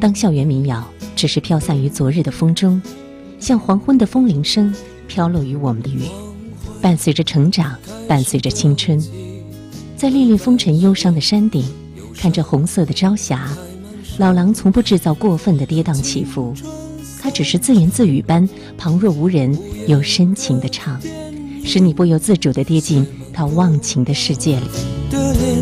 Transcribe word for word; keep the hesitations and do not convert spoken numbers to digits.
当校园民谣只是飘散于昨日的风中，像黄昏的风铃声飘落于我们的雨，伴随着成长，伴随着青春。在历历风尘忧伤的山顶，看着红色的朝霞，老狼从不制造过分的跌宕起伏，他只是自言自语般旁若无人又深情地唱，使你不由自主地跌进他忘情的世界里。 的脸